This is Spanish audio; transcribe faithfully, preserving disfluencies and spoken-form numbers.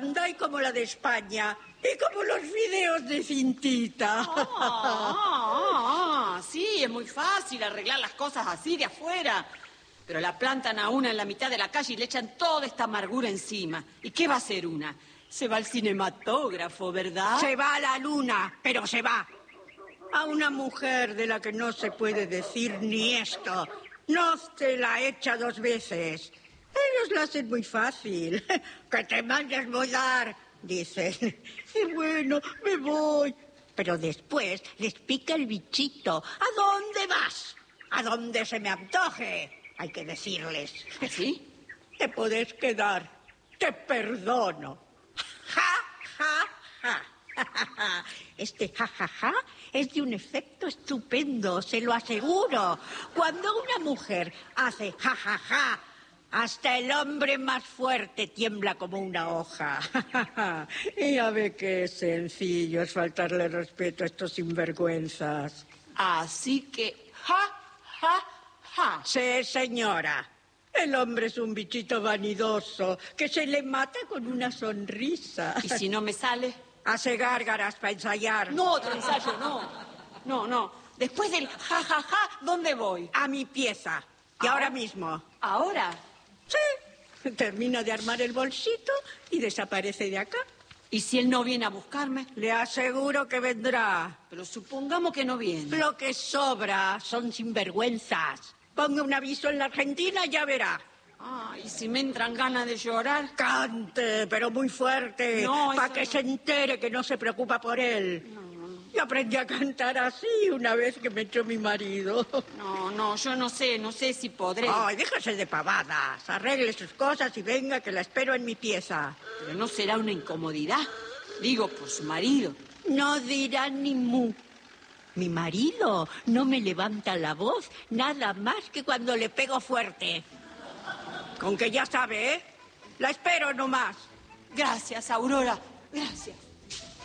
blanda y como la de España. Y como los fideos de cintita. Ah, ah, ah, sí, es muy fácil arreglar las cosas así de afuera. Pero la plantan a una en la mitad de la calle y le echan toda esta amargura encima. ¿Y qué va a hacer una? Se va al cinematógrafo, ¿verdad? Se va a la luna, pero se va. A una mujer de la que no se puede decir ni esto. No te la echa dos veces. Ellos la hacen muy fácil. Que te mandes mudar, dicen. Y bueno, me voy. Pero después les pica el bichito. ¿A dónde vas? A donde se me antoje, hay que decirles. ¿Sí? Te podés quedar. Te perdono. Ja, ja, ja. Este jajaja ja, ja, es de un efecto estupendo, se lo aseguro. Cuando una mujer hace jajaja, ja, ja, hasta el hombre más fuerte tiembla como una hoja. Y ya ve que es sencillo, es faltarle respeto a estos sinvergüenzas. Así que, ja, ja, ja. Sí, señora. El hombre es un bichito vanidoso que se le mata con una sonrisa. ¿Y si no me sale? Hace gárgaras para ensayar. No, otro ensayo, no. No, no. Después del ja, ja, ja, ¿dónde voy? A mi pieza. Y ahora, ahora mismo. ¿Ahora? Sí. Termina de armar el bolsito y desaparece de acá. ¿Y si él no viene a buscarme? Le aseguro que vendrá. Pero supongamos que no viene. Lo que sobra son sinvergüenzas. Ponga un aviso en la Argentina y ya verá. Ah, ¿y si me entran ganas de llorar? Cante, pero muy fuerte, no, para que no. se entere que no se preocupa por él. No, no. Yo aprendí a cantar así una vez que me echó mi marido. No, no, yo no sé, no sé si podré. Ay, déjase de pavadas, arregle sus cosas y venga que la espero en mi pieza. Pero no será una incomodidad, digo, por su marido. No dirá ni mu. Mi marido no me levanta la voz nada más que cuando le pego fuerte. Con que ya sabe, ¿eh? La espero nomás. Gracias, Aurora. Gracias.